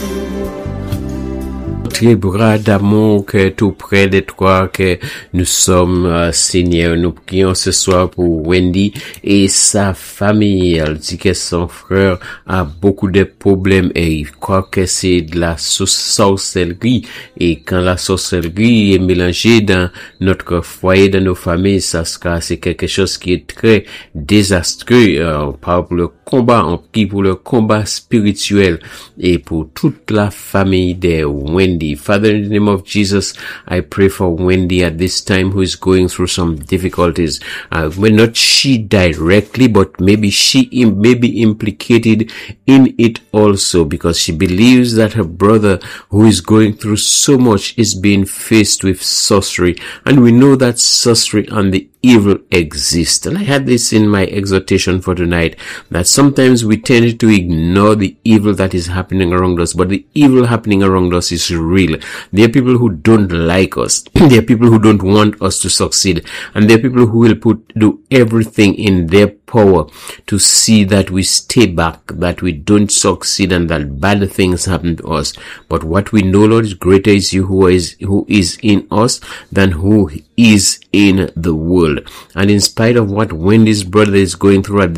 Très bras d'amour que tout près de toi que nous sommes, Seigneur. Nous prions ce soir pour Wendy et sa famille. Elle dit que son frère a beaucoup de problèmes et il croit que c'est de la sorcellerie. Et quand la sorcellerie est mélangée dans notre foyer, dans nos familles, c'est quelque chose qui est très désastreux. On parle pour le combat, on prie pour le combat spirituel et pour toute la famille de Wendy. Father, in the name of Jesus, I pray for Wendy at this time who is going through some difficulties. Well, not she directly, but maybe she may be implicated in it also because she believes that her brother who is going through so much is being faced with sorcery. And we know that sorcery and the evil exist. And I had this in my exhortation for tonight, that sometimes we tend to ignore the evil that is happening around us, but the evil happening around us is real. There are people who don't like us. There are people who don't want us to succeed. And there are people who will do everything in their power to see that we stay back, that we don't succeed, and that bad things happen to us. But what we know, Lord, is greater is you who is in us than who is in the world. And in spite of what Wendy's brother is going through at